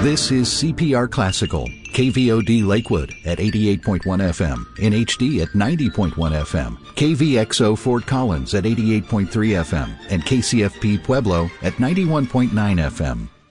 This is CPR Classical, KVOD Lakewood at 88.1 FM, NHD at 90.1 FM, KVXO Fort Collins at 88.3 FM, and KCFP Pueblo at 91.9 FM.